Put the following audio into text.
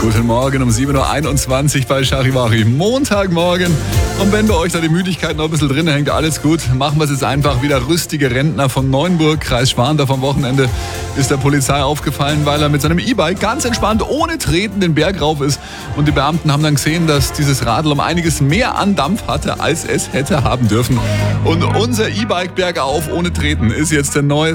Guten Morgen um 7.21 Uhr bei Charivari. Montagmorgen. Und wenn bei euch da die Müdigkeit noch ein bisschen drin hängt, alles gut. Machen wir es jetzt einfach. Wieder rüstige Rentner von Neuenburg, Kreis Schwantau vom Wochenende, ist der Polizei aufgefallen, weil er mit seinem E-Bike ganz entspannt, ohne Treten, den Berg rauf ist. Und die Beamten haben dann gesehen, dass dieses Radl um einiges mehr Andampf hatte, als es hätte haben dürfen. Und unser E-Bike bergauf ohne Treten ist jetzt der neue